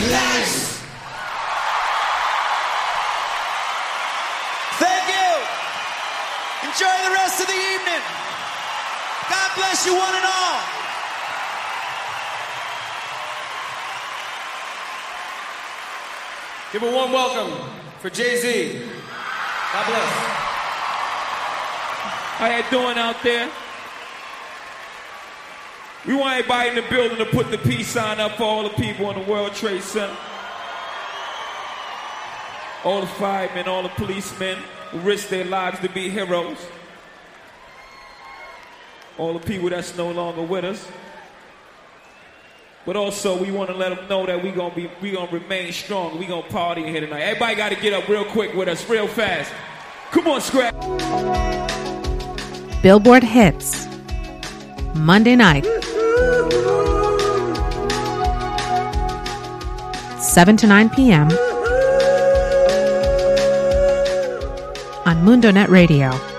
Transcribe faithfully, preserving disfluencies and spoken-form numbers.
Nice. Thank you. Enjoy the rest of the evening. God bless you one and all. Give a warm welcome for Jay-Z. God bless. How you doing out there? We want everybody in the building to put the peace sign up for all the people in the World Trade Center. All the firemen, all the policemen who risk their lives to be heroes. All the people that's no longer with us. But also, we want to let them know that we're going to be, we gonna remain strong. We're going to party in here tonight. Everybody got to get up real quick with us, real fast. Come on, Scrap. Billboard Hits. Monday night. seven to nine p.m. on MundoNet Radio.